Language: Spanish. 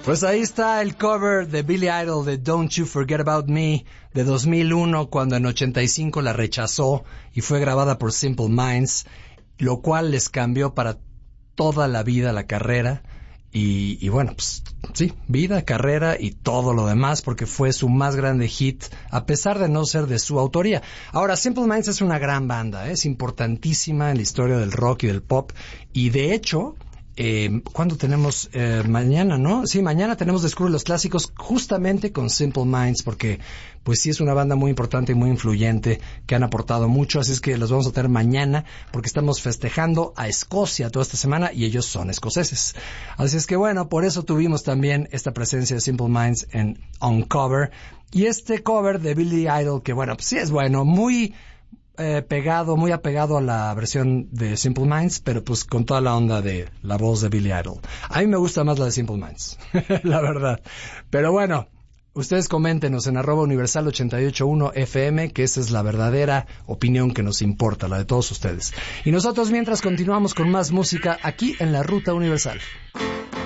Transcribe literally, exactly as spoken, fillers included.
Pues ahí está el cover de Billy Idol de Don't You Forget About Me de dos mil uno, cuando en ochenta y cinco la rechazó y fue grabada por Simple Minds, lo cual les cambió para toda la vida la carrera. Y, y bueno, pues sí, vida, carrera y todo lo demás, porque fue su más grande hit, a pesar de no ser de su autoría. Ahora, Simple Minds es una gran banda, ¿eh? Es importantísima en la historia del rock y del pop, y de hecho... Eh, ¿Cuándo tenemos? Eh, mañana, ¿no? Sí, mañana tenemos Descubre los Clásicos justamente con Simple Minds, porque pues sí es una banda muy importante y muy influyente que han aportado mucho, así es que los vamos a tener mañana porque estamos festejando a Escocia toda esta semana y ellos son escoceses. Así es que bueno, por eso tuvimos también esta presencia de Simple Minds en On Cover, y este cover de Billy Idol, que bueno, pues sí es bueno, muy... Eh, pegado, muy apegado a la versión de Simple Minds, pero pues con toda la onda de la voz de Billy Idol. A mí me gusta más la de Simple Minds, la verdad. Pero bueno, ustedes coméntenos en arroba universal ochenta y ocho punto uno F M, que esa es la verdadera opinión que nos importa, la de todos ustedes. Y nosotros mientras continuamos con más música aquí en la Ruta Universal.